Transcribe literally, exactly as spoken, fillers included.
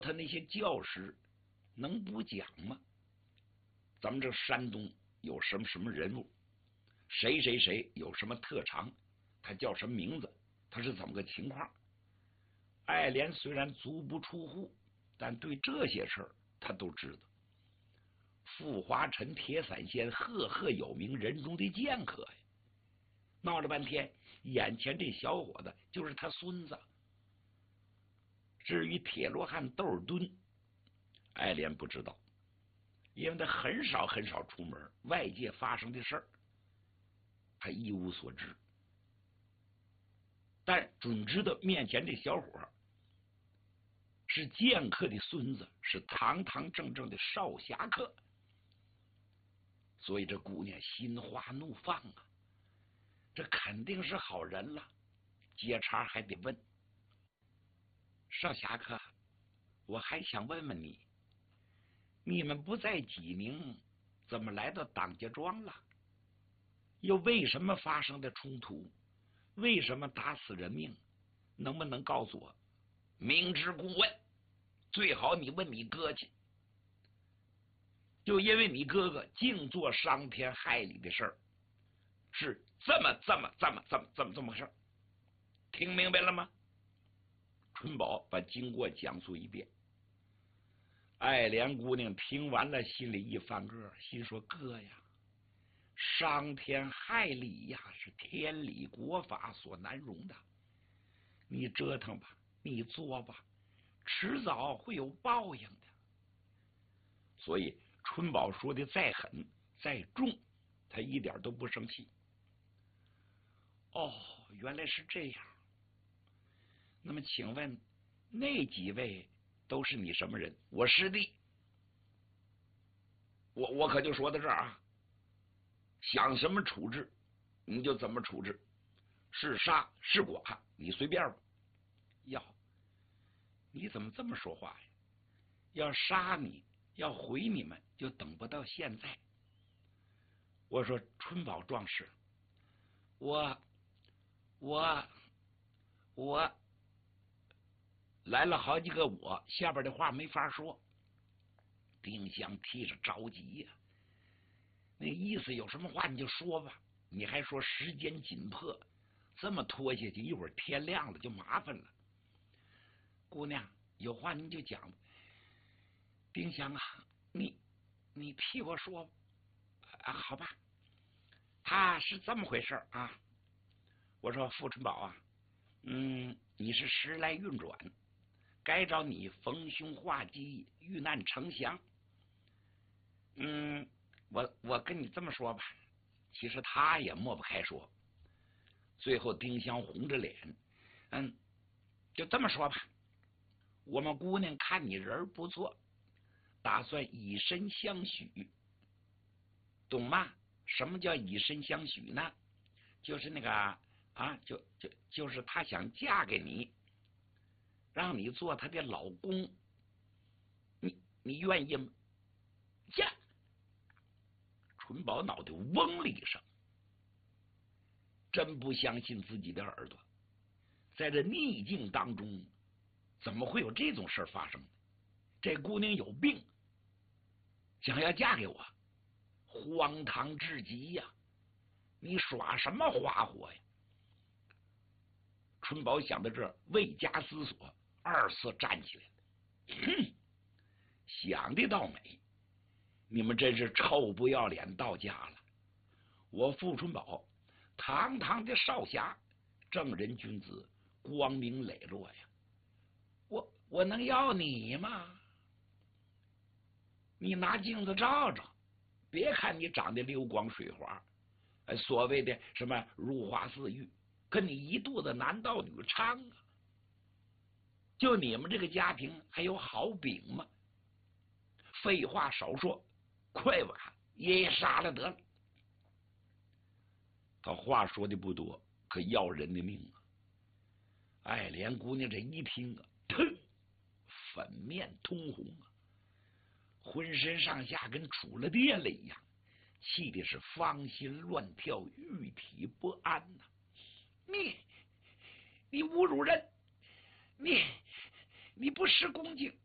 他那些教师能不讲吗？咱们这山东有什么什么人物，谁谁谁有什么特长，他叫什么名字，他是怎么个情况？爱莲虽然足不出户，但对这些事儿他都知道。傅华臣铁伞仙赫赫有名，人中的剑客呀！闹了半天，眼前这小伙子就是他孙子。至于铁罗汉窦尔敦，爱莲不知道，因为他很少很少出门，外界发生的事儿他一无所知。但准知道面前这小伙是剑客的孙子，是堂堂正正的少侠客，所以这姑娘心花怒放啊，这肯定是好人了。接茬还得问：少侠客，我还想问问你，你们不在济宁，怎么来到党家庄了？又为什么发生的冲突？为什么打死人命？能不能告诉我？明知故问，最好你问你哥去。就因为你哥哥净做伤天害理的事儿，是这么这么这么这么这么这么回事，听明白了吗？春宝把经过讲述一遍。爱莲姑娘听完了，心里一翻个，心说：哥呀，伤天害理呀，是天理国法所难容的。你折腾吧，你作吧，迟早会有报应的。所以春宝说的再狠再重，他一点都不生气。哦，原来是这样。那么请问那几位都是你什么人？我师弟。我我可就说到这儿啊，想什么处置你就怎么处置，是杀是剐你随便吧。要你怎么这么说话呀？要杀你要毁你们，就等不到现在。我说春宝壮士，我我我来了好几个我，下边的话没法说。丁香替着着急呀、啊，那意思有什么话你就说吧，你还说时间紧迫，这么拖下去，一会儿天亮了就麻烦了。姑娘有话您就讲。丁香啊，你你替我说啊，好吧。他是这么回事啊。我说傅春宝啊，嗯，你是时来运转，该找你逢凶化吉，遇难成祥。嗯，我我跟你这么说吧，其实他也抹不开说。最后丁香红着脸，嗯，就这么说吧，我们姑娘看你人不错，打算以身相许，懂吗？什么叫以身相许呢？就是那个啊，就就就是她想嫁给你，让你做她的老公，你你愿意吗？嫁！纯宝脑袋嗡了一声，真不相信自己的耳朵，在这逆境当中，怎么会有这种事发生？这姑娘有病，想要嫁给我，荒唐至极呀！你耍什么花火呀？春宝想到这儿，未加思索，二次站起来了。哼，想的倒美，你们真是臭不要脸到家了！我傅春宝，堂堂的少侠，正人君子，光明磊落呀！我我能要你吗？你拿镜子照照，别看你长得流光水滑，所谓的什么如花似玉，跟你一肚子男盗女娼啊！就你们这个家庭还有好饼吗？废话少说，快吧，爷爷杀了得了。他话说的不多，可要人的命啊！爱莲姑娘这一听啊，腾，粉面通红啊，浑身上下跟触了电了一样，气的是芳心乱跳，玉体不安呐、啊！你你侮辱人，你你不识恭敬，